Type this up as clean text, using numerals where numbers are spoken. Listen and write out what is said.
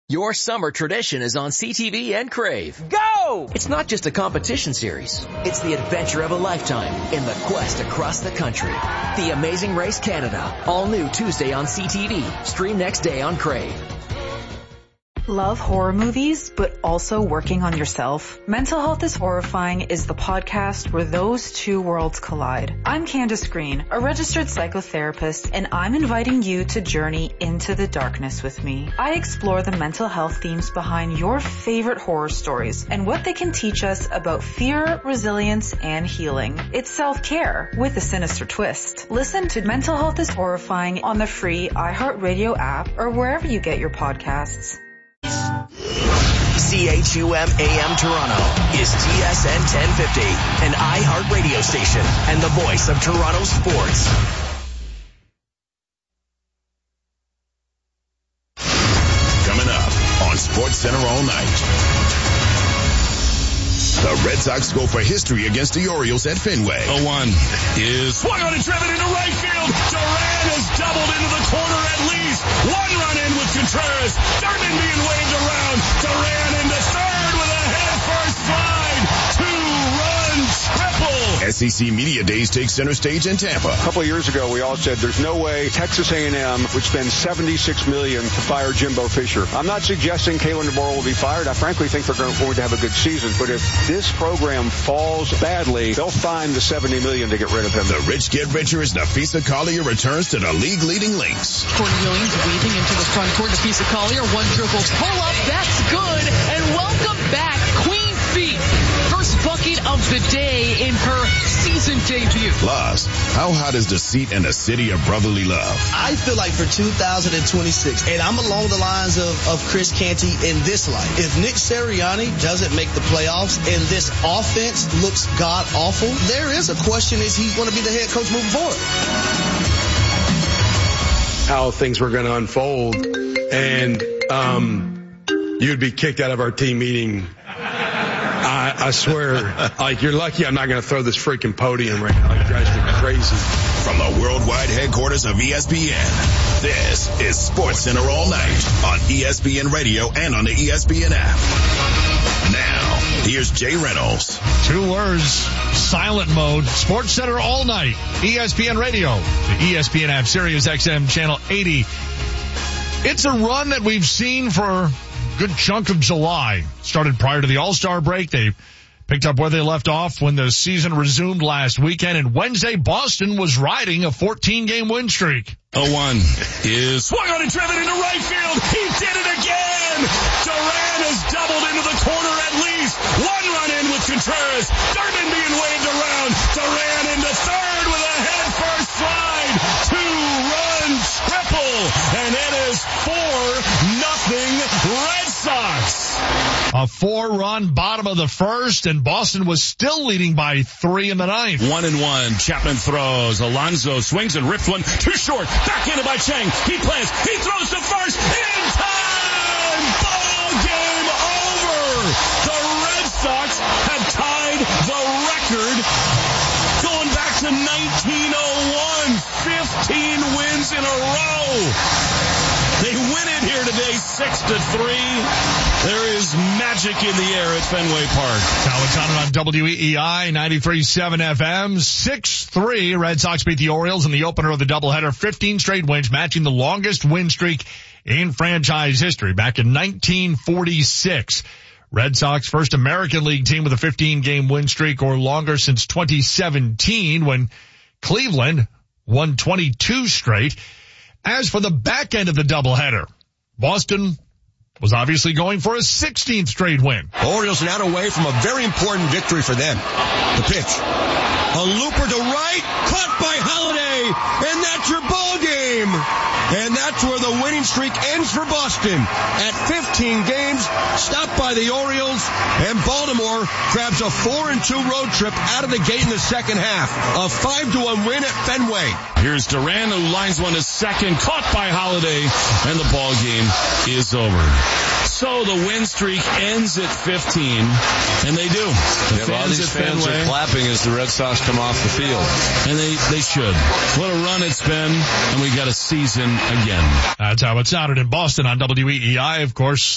Your summer tradition is on CTV and Crave. Go! It's not just a competition series. It's the adventure of a lifetime in the quest across the country. The Amazing Race Canada. All new Tuesday on CTV. Stream next day on Crave. Love horror movies, but also working on yourself? Mental Health is Horrifying is the podcast where those two worlds collide. I'm Candace Green, a registered psychotherapist, and I'm inviting you to journey into the darkness with me. I explore the mental health themes behind your favorite horror stories and what they can teach us about fear, resilience, and healing. It's self-care with a sinister twist. Listen to Mental Health is Horrifying on the free iHeartRadio app or wherever you get your podcasts. CHUM AM Toronto is TSN 1050, an iHeart radio station and the voice of Toronto sports. Coming up on SportsCenter all night. The Red Sox go for history against the Orioles at Fenway. 0-1 is swung on and driven into right field. Duran has doubled into the corner at least. One run in with Contreras. Thurman being waved around. Duran into third with a head-first slide. Two-run triple. SEC Media Days take center stage in Tampa. A couple of years ago, we all said there's no way Texas A&M would spend $76 million to fire Jimbo Fisher. I'm not suggesting Kalen DeBoer will be fired. I frankly think they're going to have a good season. But if this program falls badly, they'll find the $70 million to get rid of him. The rich get richer as Nafisa Collier returns to the league-leading Lynx. Cornelius weaving into the front court. Nafisa Collier, one dribble pull up. That's good. And welcome back, Queen Feet. First bucket of the day in her season debut. Plus, how hot is the seat in the city of brotherly love? I feel like for 2026, and I'm along the lines of Chris Canty in this life. If Nick Sirianni doesn't make the playoffs and this offense looks god-awful, there is a question, is he going to be the head coach moving forward? How things were going to unfold, and you'd be kicked out of our team meeting. I swear, like, you're lucky I'm not going to throw this freaking podium right now. It drives me crazy. From the worldwide headquarters of ESPN, this is SportsCenter all night on ESPN Radio and on the ESPN app. Now, here's Jay Reynolds. 2 words, silent mode, SportsCenter all night, ESPN Radio, the ESPN app, Sirius XM channel 80. It's a run that we've seen for a good chunk of July. Started prior to the All-Star break. They picked up where they left off when the season resumed last weekend. And Wednesday, Boston was riding a 14-game win streak. 0-1 is swung on and driven into right field. He did it again. Duran has doubled into the corner at least. One run in with Contreras. Thurman being waved around. Duran into third with a head-first slide. Two-run triple. And it is 4-0 Red Sox. A 4-run bottom of the first, and Boston was still leading by 3 in the ninth. 1-1. Chapman throws. Alonso swings and ripped one. Too short. Backhanded by Chang. He plants. He throws to first. In time! Ball game over! The Red Sox have tied the record going back to 1901. 15 wins in a row. They win it here today, 6-3. There is magic in the air at Fenway Park. Talbot on WEEI 93.7 FM. 6-3. Red Sox beat the Orioles in the opener of the doubleheader. 15 straight wins, matching the longest win streak in franchise history back in 1946. Red Sox first American League team with a 15-game win streak or longer since 2017 when Cleveland won 22 straight. As for the back end of the doubleheader, Boston was obviously going for a 16th straight win. The Orioles are now away from a very important victory for them. The pitch. A looper to right, caught by Holiday, and that's your ball game. And that's where the winning streak ends for Boston. At 15 games, stopped by the Orioles, and Baltimore grabs a 4-2 road trip out of the gate in the second half. A 5-1 win at Fenway. Here's Duran, who lines one to second, caught by Holiday, and the ball game is over. So the win streak ends at 15, and they do. The fans at Fenway are clapping as the Red Sox come off the field. And they should. What a run it's been, and we got a season again. That's how it sounded in Boston on WEEI, of course.